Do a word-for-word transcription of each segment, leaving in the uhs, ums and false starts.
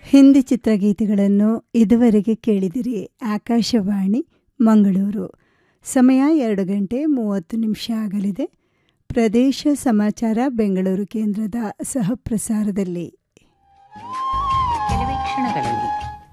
ಹಿಂದಿ ಚಿತ್ರಗೀತೆಗಳನ್ನು ಇದುವರೆಗೆ ಕೇಳಿದಿರಿ. ಆಕಾಶವಾಣಿ ಮಂಗಳೂರು. ಸಮಯ ಎರಡು ಗಂಟೆ ಮೂವತ್ತು ನಿಮಿಷ ಆಗಲಿದೆ. ಪ್ರದೇಶ ಸಮಾಚಾರ ಬೆಂಗಳೂರು ಕೇಂದ್ರದ ಸಹಪ್ರಸಾರದಲ್ಲಿ. ಕೆಲವೇ ಕ್ಷಣಗಳಲ್ಲಿ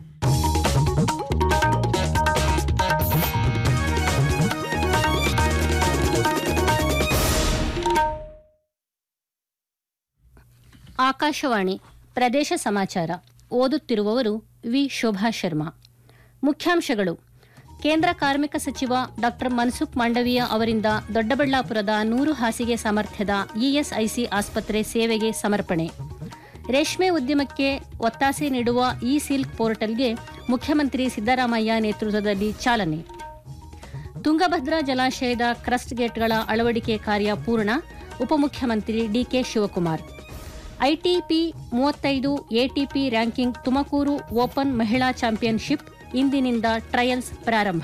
ಆಕಾಶವಾಣಿ ಪ್ರದೇಶ ಸಮಾಚಾರ. ಓದುತ್ತಿರುವವರು ವಿ ಶೋಭಾ ಶರ್ಮಾ. ಮುಖ್ಯಾಂಶಗಳು: ಕೇಂದ್ರ ಕಾರ್ಮಿಕ ಸಚಿವ ಡಾ ಮನ್ಸುಖ್ ಮಾಂಡವೀಯ ಅವರಿಂದ ದೊಡ್ಡಬಳ್ಳಾಪುರದ ನೂರು ಹಾಸಿಗೆ ಸಾಮರ್ಥ್ಯದ ಇಎಸ್ಐಸಿ ಆಸ್ಪತ್ರೆ ಸೇವೆಗೆ ಸಮರ್ಪಣೆ. ರೇಷ್ಮೆ ಉದ್ಯಮಕ್ಕೆ ಒತ್ತಾಸೆ ನೀಡುವ ಇ ಸಿಲ್ಕ್ ಪೋರ್ಟಲ್ಗೆ ಮುಖ್ಯಮಂತ್ರಿ ಸಿದ್ದರಾಮಯ್ಯ ನೇತೃತ್ವದಲ್ಲಿ ಚಾಲನೆ. ತುಂಗಭದ್ರಾ ಜಲಾಶಯದ ಕ್ರಸ್ಟ್ ಗೇಟ್ಗಳ ಅಳವಡಿಕೆ ಕಾರ್ಯ ಪೂರ್ಣ. ಉಪಮುಖ್ಯಮಂತ್ರಿ ಡಿಕೆ ಶಿವಕುಮಾರ್. ಐಟಿಪಿ ಮೂವತ್ತೈದು ಎಟಿಪಿ ರ್ಯಾಂಕಿಂಗ್ ತುಮಕೂರು ಓಪನ್ ಮಹಿಳಾ ಚಾಂಪಿಯನ್ಶಿಪ್ ಇಂದಿನಿಂದ ಟ್ರಯಲ್ಸ್ ಪ್ರಾರಂಭ.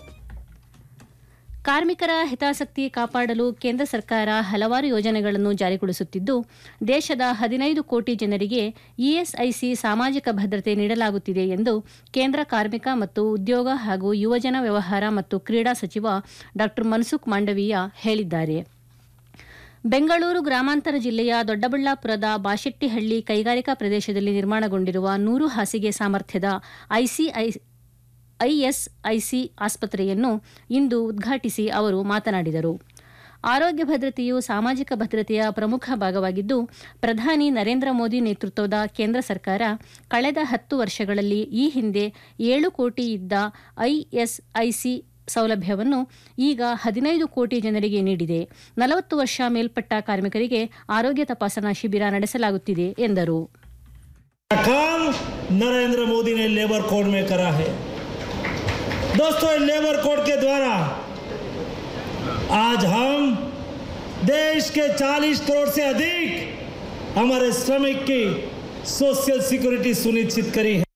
ಕಾರ್ಮಿಕರ ಹಿತಾಸಕ್ತಿ ಕಾಪಾಡಲು ಕೇಂದ್ರ ಸರ್ಕಾರ ಹಲವಾರು ಯೋಜನೆಗಳನ್ನು ಜಾರಿಗೊಳಿಸುತ್ತಿದ್ದು, ದೇಶದ ಹದಿನೈದು ಕೋಟಿ ಜನರಿಗೆ ಇಎಸ್ಐಸಿ ಸಾಮಾಜಿಕ ಭದ್ರತೆ ನೀಡಲಾಗುತ್ತಿದೆ ಎಂದು ಕೇಂದ್ರ ಕಾರ್ಮಿಕ ಮತ್ತು ಉದ್ಯೋಗ ಹಾಗೂ ಯುವಜನ ವ್ಯವಹಾರ ಮತ್ತು ಕ್ರೀಡಾ ಸಚಿವ ಡಾ ಮನ್ಸುಖ್ ಮಾಂಡವೀಯ ಹೇಳಿದ್ದಾರೆ. ಬೆಂಗಳೂರು ಗ್ರಾಮಾಂತರ ಜಿಲ್ಲೆಯ ದೊಡ್ಡಬಳ್ಳಾಪುರದ ಬಾಶೆಟ್ಟಿಹಳ್ಳಿ ಕೈಗಾರಿಕಾ ಪ್ರದೇಶದಲ್ಲಿ ನಿರ್ಮಾಣಗೊಂಡಿರುವ ನೂರು ಹಾಸಿಗೆ ಸಾಮರ್ಥ್ಯದ ಐಎಸ್ಐಸಿ ಆಸ್ಪತ್ರೆಯನ್ನು ಇಂದು ಉದ್ಘಾಟಿಸಿ ಅವರು ಮಾತನಾಡಿದರು. ಆರೋಗ್ಯ ಭದ್ರತೆಯು ಸಾಮಾಜಿಕ ಭದ್ರತೆಯ ಪ್ರಮುಖ ಭಾಗವಾಗಿದ್ದು, ಪ್ರಧಾನಿ ನರೇಂದ್ರ ಮೋದಿ ನೇತೃತ್ವದ ಕೇಂದ್ರ ಸರ್ಕಾರ ಕಳೆದ ಹತ್ತು ವರ್ಷಗಳಲ್ಲಿ ಈ ಹಿಂದೆ ಏಳು ಕೋಟಿ ಇದ್ದ ಐಎಸ್ಐಸಿ ಸೌಲಭ್ಯವನ್ನು ಈಗ ಹದಿನೈದು ಕೋಟಿ ಜನರಿಗೆ ನೀಡಿದೆ. ನಲವತ್ತು ವರ್ಷ ಮೇಲ್ಪಟ್ಟ ಕಾರ್ಮಿಕರಿಗೆ ಆರೋಗ್ಯ ತಪಾಸಣಾ ಶಿಬಿರ ನಡೆಸಲಾಗುತ್ತಿದೆ ಎಂದರು. नरेंद्र मोदी ने लेबर कोड में करा है दोस्तों. लेबर कोड के द्वारा आज हम देश के चालीस करोड़ से अधिक हमारे श्रमिक की सोशल सिक्योरिटी सुनिश्चित करी है.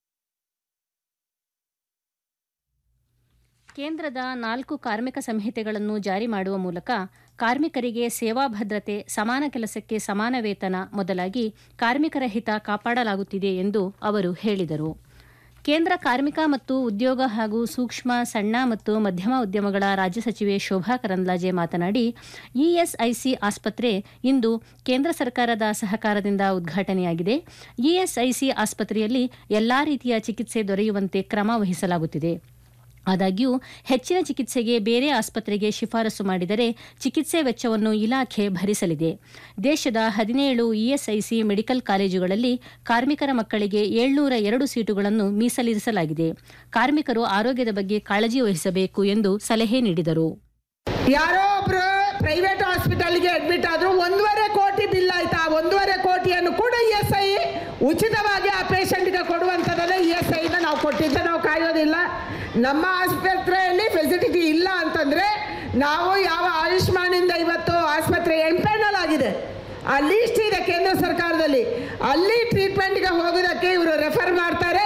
ಕೇಂದ್ರದ ನಾಲ್ಕು ಕಾರ್ಮಿಕ ಸಂಹಿತೆಗಳನ್ನು ಜಾರಿ ಮಾಡುವ ಮೂಲಕ ಕಾರ್ಮಿಕರಿಗೆ ಸೇವಾ ಭದ್ರತೆ, ಸಮಾನ ಕೆಲಸಕ್ಕೆ ಸಮಾನ ವೇತನ ಮೊದಲಾಗಿ ಕಾರ್ಮಿಕರ ಹಿತ ಕಾಪಾಡಲಾಗುತ್ತಿದೆ ಎಂದು ಅವರು ಹೇಳಿದರು. ಕೇಂದ್ರ ಕಾರ್ಮಿಕ ಮತ್ತು ಉದ್ಯೋಗ ಹಾಗೂ ಸೂಕ್ಷ್ಮ, ಸಣ್ಣ ಮತ್ತು ಮಧ್ಯಮ ಉದ್ಯಮಗಳ ರಾಜ್ಯ ಸಚಿವೆ ಶೋಭಾ ಕರಂದ್ಲಾಜೆ ಮಾತನಾಡಿ, ಇಎಸ್ಐಸಿ ಆಸ್ಪತ್ರೆ ಇಂದು ಕೇಂದ್ರ ಸರ್ಕಾರದ ಸಹಕಾರದಿಂದ ಉದ್ಘಾಟನೆಯಾಗಿದೆ. ಇಎಸ್ಐಸಿ ಆಸ್ಪತ್ರೆಯಲ್ಲಿ ಎಲ್ಲಾ ರೀತಿಯ ಚಿಕಿತ್ಸೆ ದೊರೆಯುವಂತೆ ಕ್ರಮ ವಹಿಸಲಾಗುತ್ತಿದೆ. ಆದಾಗ್ಯೂ ಹೆಚ್ಚಿನ ಚಿಕಿತ್ಸೆಗೆ ಬೇರೆ ಆಸ್ಪತ್ರೆಗೆ ಶಿಫಾರಸು ಮಾಡಿದರೆ ಚಿಕಿತ್ಸೆ ವೆಚ್ಚವನ್ನು ಇಲಾಖೆ ಭರಿಸಲಿದೆ. ದೇಶದ ಹದಿನೇಳು ಇಎಸ್ಐಸಿ ಮೆಡಿಕಲ್ ಕಾಲೇಜುಗಳಲ್ಲಿ ಕಾರ್ಮಿಕರ ಮಕ್ಕಳಿಗೆ ಏಳ್ನೂರ ಎರಡು ಸೀಟುಗಳನ್ನು ಮೀಸಲಿರಿಸಲಾಗಿದೆ. ಕಾರ್ಮಿಕರು ಆರೋಗ್ಯದ ಬಗ್ಗೆ ಕಾಳಜಿ ವಹಿಸಬೇಕು ಎಂದು ಸಲಹೆ ನೀಡಿದರು. ಯಾರೋ ಒಬ್ರು ಪ್ರೈವೇಟ್ ಹಾಸ್ಪಿಟಲ್ಗೆ ಅಡ್ಮಿಟ್ ಆದ್ರು ಒಂದೂವರೆ ಕೋಟಿ ಬಿಲ್ ಆಯ್ತಾ? ಒಂದೂವರೆ ಕೋಟಿಯನ್ನು ಕೂಡ ಇಎಸ್ಐ ಉಚಿತವಾಗಿ ಆ ಪೇಷಂಟ್ಗೆ ಕೊಡುವಂಥದ್ದನ್ನ ಇಎಸ್ಐನ ನಾವು ಕೊಟ್ಟಿದ್ದ ನಾವು ಕಾಯೋದಿಲ್ಲ. ನಮ್ಮ ಆಸ್ಪತ್ರೆಯಲ್ಲಿ ಫೆಸಿಲಿಟಿ ಇಲ್ಲ ಅಂತಂದ್ರೆ ನಾವು ಯಾವ ಆಯುಷ್ಮಾನಿಂದ ಇವತ್ತು ಆಸ್ಪತ್ರೆ ಎಂಪೆನಲ್ ಆಗಿದೆ, ಆ ಲೀಸ್ಟ್ ಇದೆ ಕೇಂದ್ರ ಸರ್ಕಾರದಲ್ಲಿ, ಅಲ್ಲಿ ಟ್ರೀಟ್ಮೆಂಟ್ಗೆ ಹೋಗೋದಕ್ಕೆ ಇವರು ರೆಫರ್ ಮಾಡ್ತಾರೆ.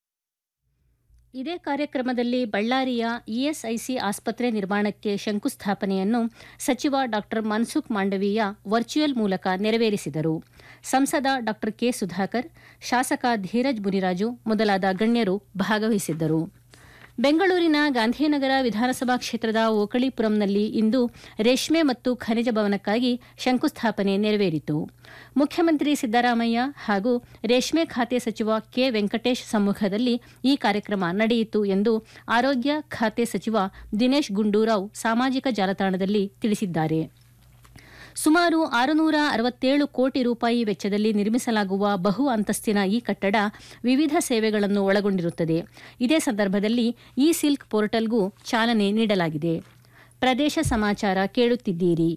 ಇದೇ ಕಾರ್ಯಕ್ರಮದಲ್ಲಿ ಬಳ್ಳಾರಿಯ ಇಎಸ್ಐಸಿ ಆಸ್ಪತ್ರೆ ನಿರ್ಮಾಣಕ್ಕೆ ಶಂಕುಸ್ಥಾಪನೆಯನ್ನು ಸಚಿವ ಡಾ ಮನ್ಸುಖ್ ಮಾಂಡವೀಯ ವರ್ಚುವಲ್ ಮೂಲಕ ನೆರವೇರಿಸಿದರು. ಸಂಸದ ಡಾ ಕೆ ಸುಧಾಕರ್, ಶಾಸಕ ಧೀರಜ್ ಮುನಿರಾಜು ಮೊದಲಾದ ಗಣ್ಯರು ಭಾಗವಹಿಸಿದ್ದರು. ಬೆಂಗಳೂರಿನ ಗಾಂಧಿನಗರ ವಿಧಾನಸಭಾ ಕ್ಷೇತ್ರದ ಓಕಳಿಪುರಂನಲ್ಲಿ ಇಂದು ರೇಷ್ಮೆ ಮತ್ತು ಖನಿಜ ಭವನಕ್ಕಾಗಿ ಶಂಕುಸ್ಥಾಪನೆ ನೆರವೇರಿತು. ಮುಖ್ಯಮಂತ್ರಿ ಸಿದ್ದರಾಮಯ್ಯ ಹಾಗೂ ರೇಷ್ಮೆ ಖಾತೆ ಸಚಿವ ಕೆ ವೆಂಕಟೇಶ್ ಸಮ್ಮುಖದಲ್ಲಿ ಈ ಕಾರ್ಯಕ್ರಮ ನಡೆಯಿತು ಎಂದು ಆರೋಗ್ಯ ಖಾತೆ ಸಚಿವ ದಿನೇಶ್ ಗುಂಡೂರಾವ್ ಸಾಮಾಜಿಕ ಜಾಲತಾಣದಲ್ಲಿ ತಿಳಿಸಿದ್ದಾರೆ. ಸುಮಾರು ಆರುನೂರ ಅರವತ್ತೇಳು ಕೋಟಿ ರೂಪಾಯಿ ವೆಚ್ಚದಲ್ಲಿ ನಿರ್ಮಿಸಲಾಗುವ ಬಹು ಅಂತಸ್ತಿನ ಈ ಕಟ್ಟಡ ವಿವಿಧ ಸೇವೆಗಳನ್ನು ಒಳಗೊಂಡಿರುತ್ತದೆ. ಇದೇ ಸಂದರ್ಭದಲ್ಲಿ ಇ ಸಿಲ್ಕ್ ಪೋರ್ಟಲ್ಗೂ ಚಾಲನೆ ನೀಡಲಾಗಿದೆ. ಪ್ರದೇಶ ಸಮಾಚಾರ ಕೇಳುತ್ತಿದ್ದೀರಿ.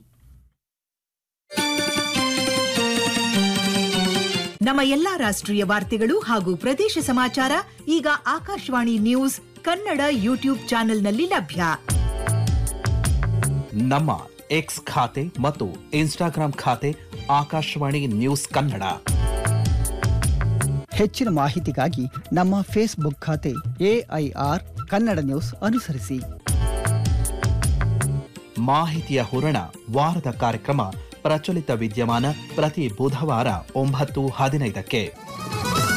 ನಮ್ಮ ಎಲ್ಲಾ ರಾಷ್ಟ್ರೀಯ ವಾರ್ತೆಗಳು ಹಾಗೂ ಪ್ರದೇಶ ಸಮಾಚಾರ ಈಗ ಆಕಾಶವಾಣಿ ನ್ಯೂಸ್ ಕನ್ನಡ ಯೂಟ್ಯೂಬ್ ಚಾನೆಲ್ನಲ್ಲಿ ಲಭ್ಯ. ನಮ್ಮ ಎಕ್ಸ್ ಖಾತೆ ಮತ್ತು ಇನ್ಸ್ಟಾಗ್ರಾಂ ಖಾತೆ ಆಕಾಶವಾಣಿ ನ್ಯೂಸ್ ಕನ್ನಡ. ಹೆಚ್ಚಿನ ಮಾಹಿತಿಗಾಗಿ ನಮ್ಮ ಫೇಸ್ಬುಕ್ ಖಾತೆ ಎಐಆರ್ ಕನ್ನಡ ನ್ಯೂಸ್ ಅನುಸರಿಸಿ. ಮಾಹಿತಿಯ ಹೂರಣ ವಾರದ ಕಾರ್ಯಕ್ರಮ ಪ್ರಚಲಿತ ವಿದ್ಯಮಾನ ಪ್ರತಿ ಬುಧವಾರ ಒಂಬತ್ತು ಹದಿನೈದಕ್ಕೆ.